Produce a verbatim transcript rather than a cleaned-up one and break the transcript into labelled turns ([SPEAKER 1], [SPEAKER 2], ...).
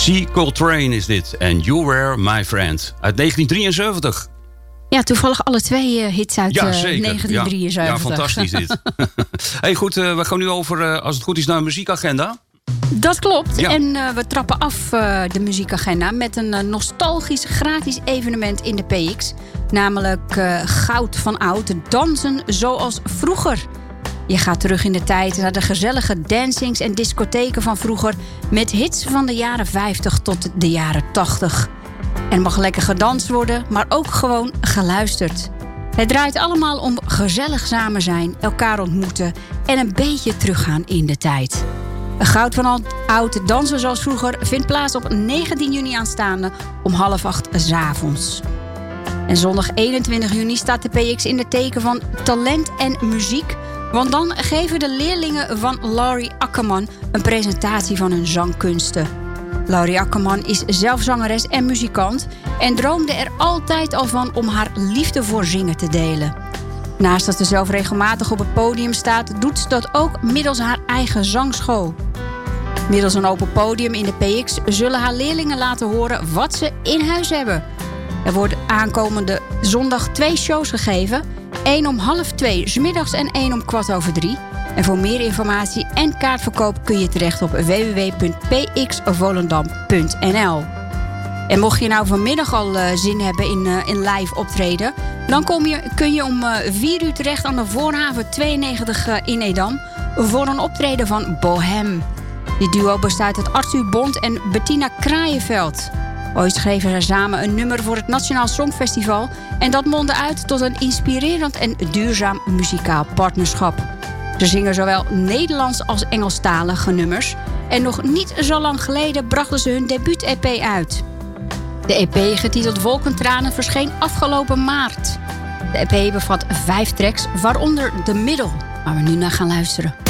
[SPEAKER 1] C. Coltrane is dit. And You Were My Friend. Uit negentien drieënzeventig.
[SPEAKER 2] Ja, toevallig alle twee uh, hits uit
[SPEAKER 1] ja,
[SPEAKER 2] uh,
[SPEAKER 1] zeker.
[SPEAKER 2] negentien drieënzeventig.
[SPEAKER 1] Ja, ja, fantastisch dit. Hey, goed, uh, we gaan nu over, uh, als het goed is, naar een muziekagenda.
[SPEAKER 2] Dat klopt.
[SPEAKER 1] Ja.
[SPEAKER 2] En uh, we trappen af uh, de muziekagenda met een uh, nostalgisch gratis evenement in de P X. Namelijk uh, Goud van Oud, dansen zoals vroeger. Je gaat terug in de tijd naar de gezellige dancings en discotheken van vroeger, met hits van de jaren vijftig tot de jaren tachtig. Er mag lekker gedanst worden, maar ook gewoon geluisterd. Het draait allemaal om gezellig samen zijn, elkaar ontmoeten en een beetje teruggaan in de tijd. Goud van Oud dansen zoals vroeger vindt plaats op negentien juni aanstaande om half acht 's avonds. En zondag eenentwintig juni staat de P X in het teken van talent en muziek. Want dan geven de leerlingen van Laurie Akkerman een presentatie van hun zangkunsten. Laurie Akkerman is zelf zangeres en muzikant en droomde er altijd al van om haar liefde voor zingen te delen. Naast dat ze zelf regelmatig op het podium staat, doet ze dat ook middels haar eigen zangschool. Middels een open podium in de P X zullen haar leerlingen laten horen wat ze in huis hebben. Er worden aankomende zondag twee shows gegeven. één om half twee 's middags en één om kwart over drie. En voor meer informatie en kaartverkoop kun je terecht op w w w punt p x volendam punt n l. En mocht je nou vanmiddag al uh, zin hebben in, uh, in live optreden, dan kom je, kun je om uh, vier uur terecht aan de Voorhaven tweeënnegentig uh, in Edam voor een optreden van Bohem. Die duo bestaat uit Arthur Bond en Bettina Kraaienveld. Ooit schreven zij samen een nummer voor het Nationaal Songfestival en dat mondde uit tot een inspirerend en duurzaam muzikaal partnerschap. Ze zingen zowel Nederlands als Engelstalige nummers en nog niet zo lang geleden brachten ze hun debuut-E P uit. De E P, getiteld Wolkentranen, verscheen afgelopen maart. De E P bevat vijf tracks, waaronder De Middel, waar we nu naar gaan luisteren.